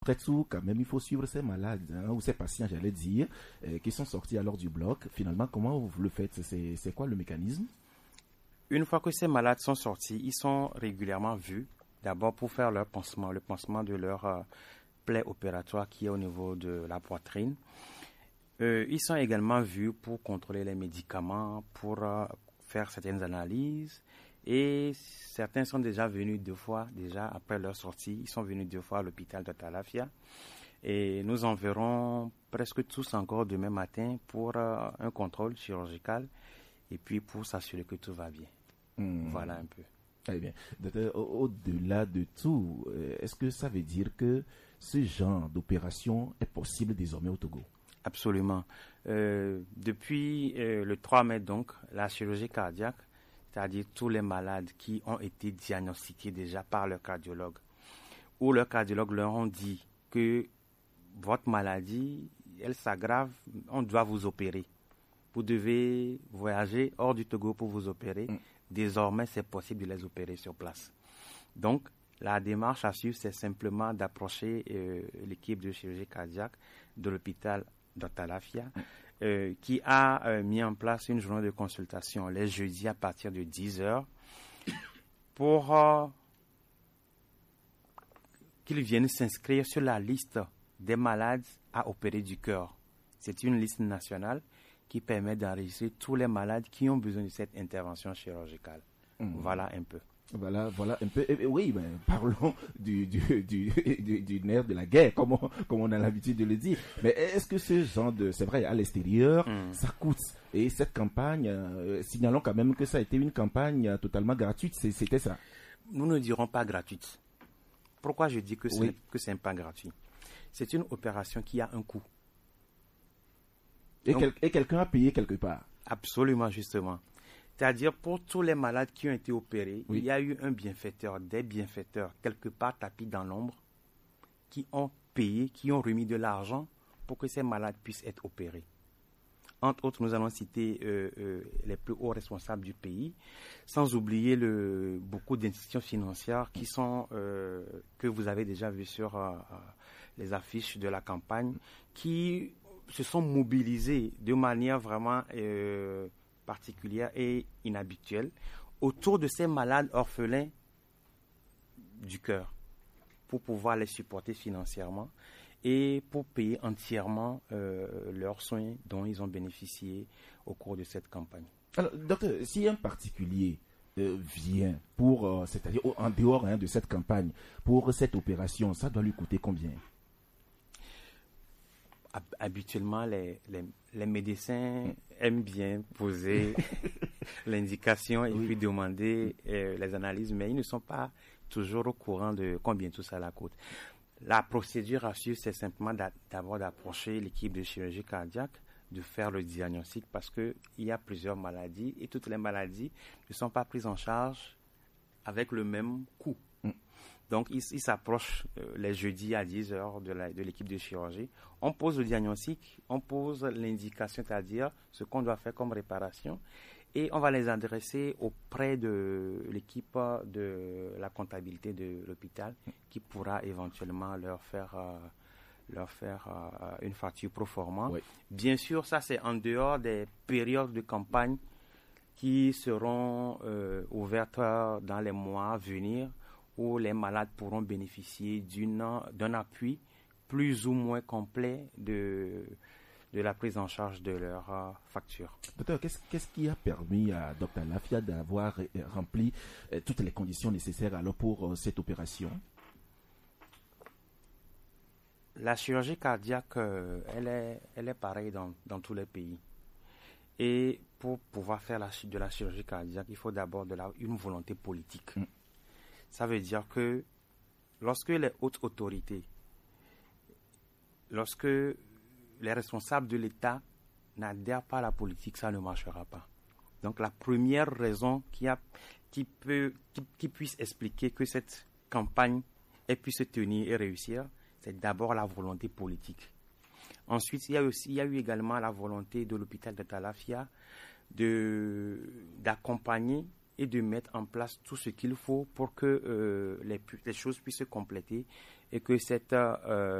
Après tout, quand même, il faut suivre ces malades, hein, ou ces patients, j'allais dire, qui sont sortis alors du bloc. Finalement, comment vous le faites? C'est quoi le mécanisme? Une fois que ces malades sont sortis, ils sont régulièrement vus, d'abord pour faire leur pansement, le pansement de leur plaie opératoire qui est au niveau de la poitrine. Ils sont également vus pour contrôler les médicaments, pour faire certaines analyses. Et certains sont déjà venus 2 fois, déjà après leur sortie. Ils sont venus 2 fois à l'hôpital de Talafia. Et nous en verrons presque tous encore demain matin pour un contrôle chirurgical et puis pour s'assurer que tout va bien. Voilà un peu. Eh bien, docteur, au-delà de tout, est-ce que ça veut dire que ce genre d'opération est possible désormais au Togo? Absolument. Depuis le 3 mai, donc, la chirurgie cardiaque, c'est-à-dire tous les malades qui ont été diagnostiqués déjà par leur cardiologue, ou leur cardiologue leur ont dit que votre maladie, elle s'aggrave, on doit vous opérer. Vous devez voyager hors du Togo pour vous opérer. Désormais, c'est possible de les opérer sur place. Donc, la démarche à suivre, c'est simplement d'approcher l'équipe de chirurgie cardiaque de l'hôpital d'Otalafia, qui a mis en place une journée de consultation les jeudis à partir de 10h pour qu'ils viennent s'inscrire sur la liste des malades à opérer du cœur. C'est une liste nationale qui permet d'enregistrer tous les malades qui ont besoin de cette intervention chirurgicale. Voilà un peu. Voilà un peu. Oui, ben, parlons du nerf de la guerre, comme on a l'habitude de le dire. Mais est-ce que ce genre c'est vrai, à l'extérieur, ça coûte? Et cette campagne, signalons quand même que ça a été une campagne totalement gratuite, c'était ça? Nous ne dirons pas gratuite. Pourquoi je dis que c'est pas gratuit? C'est une opération qui a un coût. Et quelqu'un a payé quelque part? Absolument, justement. C'est-à-dire, pour tous les malades qui ont été opérés, il y a eu un bienfaiteur, des bienfaiteurs, quelque part tapis dans l'ombre, qui ont payé, qui ont remis de l'argent pour que ces malades puissent être opérés. Entre autres, nous allons citer les plus hauts responsables du pays, sans oublier beaucoup d'institutions financières qui sont que vous avez déjà vu sur les affiches de la campagne, qui se sont mobilisées de manière vraiment particulière et inhabituelle autour de ces malades orphelins du cœur pour pouvoir les supporter financièrement et pour payer entièrement leurs soins dont ils ont bénéficié au cours de cette campagne. Alors, docteur, si un particulier vient pour, c'est-à-dire en dehors de cette campagne, pour cette opération, ça doit lui coûter combien? Habituellement, les médecins aiment bien poser l'indication et puis demander les analyses, mais ils ne sont pas toujours au courant de combien tout ça la coûte. La procédure à suivre, c'est simplement d'abord d'approcher l'équipe de chirurgie cardiaque, de faire le diagnostic parce que il y a plusieurs maladies et toutes les maladies ne sont pas prises en charge avec le même coût. Donc, il s'approche les jeudis à 10h de l'équipe de chirurgie. On pose le diagnostic, on pose l'indication, c'est-à-dire ce qu'on doit faire comme réparation. Et on va les adresser auprès de l'équipe de la comptabilité de l'hôpital qui pourra éventuellement leur faire une facture pro forma. Oui. Bien sûr, ça c'est en dehors des périodes de campagne qui seront ouvertes dans les mois à venir, où les malades pourront bénéficier d'un appui plus ou moins complet de la prise en charge de leur facture. Docteur, qu'est-ce qui a permis à Dr Lafia d'avoir rempli toutes les conditions nécessaires alors pour cette opération? La chirurgie cardiaque, elle est pareille dans tous les pays. Et pour pouvoir faire de la chirurgie cardiaque, il faut d'abord une volonté politique. Ça veut dire que lorsque les hautes autorités, lorsque les responsables de l'État n'adhèrent pas à la politique, ça ne marchera pas. Donc la première raison qui puisse expliquer que cette campagne puisse se tenir et réussir, c'est d'abord la volonté politique. Ensuite, il y a eu également la volonté de l'hôpital de Talafia d'accompagner et de mettre en place tout ce qu'il faut pour que les choses puissent se compléter et que cette